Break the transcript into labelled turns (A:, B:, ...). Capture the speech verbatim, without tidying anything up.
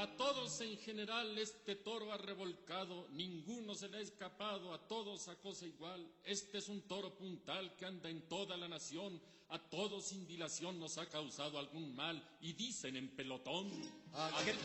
A: A todos en general este toro ha revolcado, ninguno se le ha escapado, a todos a cosa igual. Este es un toro puntal que anda en toda la nación, a todos sin dilación nos ha causado algún mal, y dicen en pelotón.
B: Aquel